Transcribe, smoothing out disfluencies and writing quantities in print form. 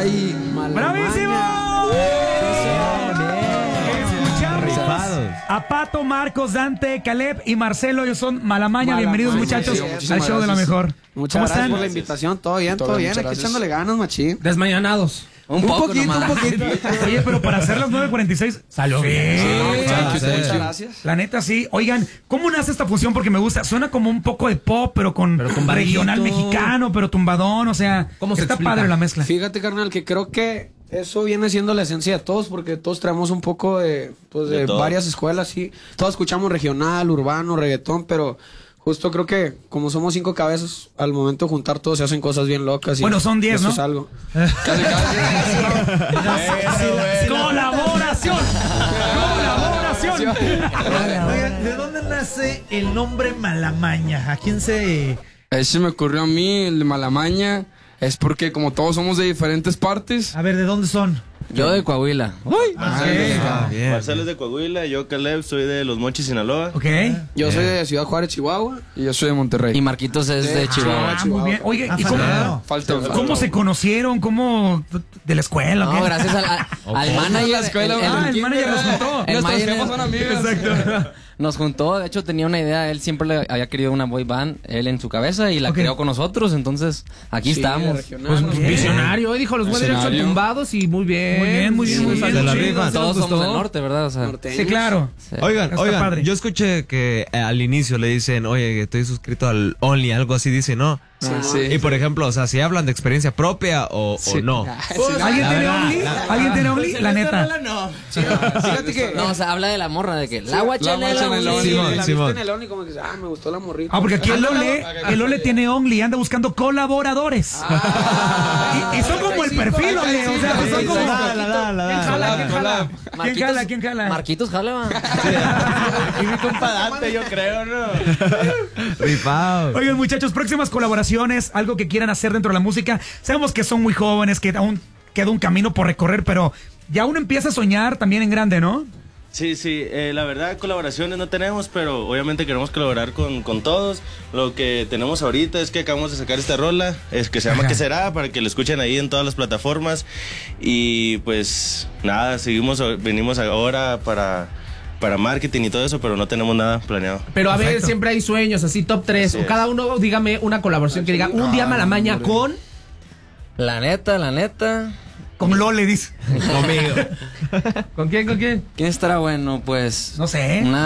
y Malamaña. ¡Bravísimo! A Pato, Marcos, Dante, Caleb y Marcelo, ellos son Malamaña. Bienvenidos, muchachos, al show de la mejor. Muchas ¿Cómo gracias están? por la invitación. Todo bien, todo bien. Aquí echándole ganas, machín. Desmañanados. Un poquito. Oye, pero para hacer las 9:46, salió bien. Muchas gracias. La neta, sí. Oigan, ¿cómo nace esta fusión? Porque me gusta. Suena como un poco de pop, pero con regional mexicano, pero tumbadón. O sea, ¿cómo se está explica? padre la mezcla. Fíjate, carnal, que creo que eso viene siendo la esencia de todos, porque todos traemos un poco de varias escuelas, sí. Todos escuchamos regional, urbano, reggaetón, pero justo creo que como somos 5 cabezas, al momento de juntar todos se hacen cosas bien locas. Y bueno, son 10, eso ¿no? es algo. ¡Colaboración! ¡Colaboración! Oigan, ¿de dónde nace el nombre Malamaña? ¿A quién se...? Ese me ocurrió a mí, el de Malamaña. Es porque como todos somos de diferentes partes. A ver, ¿de dónde son? Yo de Coahuila. Bien. Marcelo es de Coahuila, yo Caleb soy de Los Mochis, Sinaloa. Ok. Yo soy de Ciudad Juárez, Chihuahua. Y yo soy de Monterrey. Y Marquitos es de Chihuahua. Ah, muy bien. Oye, ¿y cómo, Falta. cómo se conocieron? ¿Cómo? ¿De la escuela? o No, qué? gracias al manager. La escuela, el manager nos juntó. El Nuestros manager jefos son amigos. Exacto. nos juntó. De hecho, tenía una idea. Él siempre le había querido una boy band, él en su cabeza, y la Ok. creó con nosotros. Entonces, aquí estamos. Regional, bien. Visionario, dijo, los voy a derecho Visionario. tumbados y muy bien. Muy bien, muy bien, Sí, muy bien. se la Chido. rifan. Todos ¿Les somos gustó? del norte, ¿verdad? O sea, norteños. Sí, claro. sí. Oigan, Está padre. yo escuché que al inicio le dicen, oye, estoy suscrito al Only, algo así dice, ¿no? Sí. Y por ejemplo, o sea, si hablan de experiencia propia o no. ¿Alguien tiene Only? ¿Alguien tiene Only? La neta. Fíjate que No, o sea, habla de la morra, de que la guacha en el guacha en el Only. Simón, la viste Simón. en el Only como que me gustó la morrita. Ah, porque aquí el Ole tiene Only y anda buscando colaboradores. Y son como el perfil, Ole. O sea, son como... ¿Quién jala? ¿Quién jala? Marquitos jala, va. Y mi compa Dante, yo creo, ¿no? Rifado. Oigan, muchachos, próximas colaboraciones, algo que quieran hacer dentro de la música. Sabemos que son muy jóvenes, que aún queda un camino por recorrer, pero ya uno empieza a soñar también en grande, ¿no? Sí, la verdad colaboraciones no tenemos, pero obviamente queremos colaborar con todos. Lo que tenemos ahorita es que acabamos de sacar esta rola, es que se llama ¿Qué será? Para que lo escuchen ahí en todas las plataformas. Y pues nada, venimos ahora para marketing y todo eso, pero no tenemos nada planeado. Pero a ver, Perfecto. siempre hay sueños, así top 3. Así O es. cada uno, dígame una colaboración que diga un día Malamaña con... La neta. Con Lole, dice. Conmigo. ¿Con quién? ¿Quién estará bueno? Pues. No sé. Una